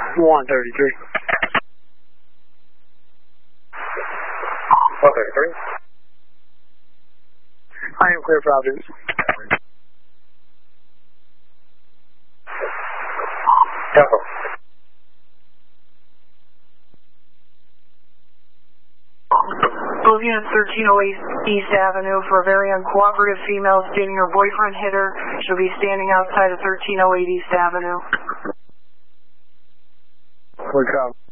133. 133. I am clear, Providence. Temple. Bolivian 1308 East Avenue for a very uncooperative female stating her boyfriend hit her. She'll be standing outside of 1308 East Avenue. Good cop.